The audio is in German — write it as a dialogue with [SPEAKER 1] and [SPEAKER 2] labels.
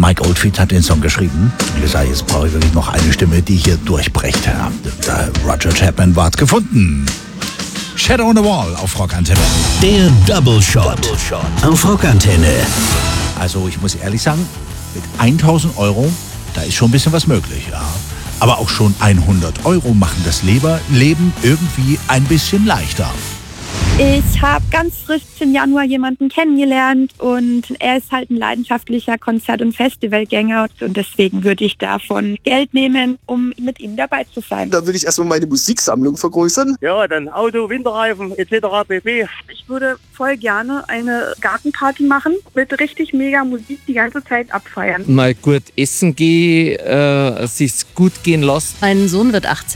[SPEAKER 1] Mike Oldfield hat den Song geschrieben. Und gesagt, jetzt brauche ich wirklich noch eine Stimme, die hier durchbricht. Ja, Roger Chapman war's gefunden. Shadow on the Wall auf Rockantenne.
[SPEAKER 2] Der Double Shot auf Rockantenne.
[SPEAKER 1] Also ich muss ehrlich sagen, mit 1.000 Euro, da ist schon ein bisschen was möglich. Ja. Aber auch schon 100 Euro machen das Leben irgendwie ein bisschen leichter.
[SPEAKER 3] Ich habe ganz frisch im Januar jemanden kennengelernt und er ist halt ein leidenschaftlicher Konzert- und Festivalgänger und deswegen würde ich davon Geld nehmen, um mit ihm dabei zu sein.
[SPEAKER 4] Da würde ich erstmal meine Musiksammlung vergrößern.
[SPEAKER 5] Ja, dann Auto, Winterreifen etc. pp.
[SPEAKER 3] Ich würde voll gerne eine Gartenparty machen, mit richtig mega Musik die ganze Zeit abfeiern.
[SPEAKER 6] Mal gut essen gehen, sich's gut gehen lassen.
[SPEAKER 7] Mein Sohn wird 18.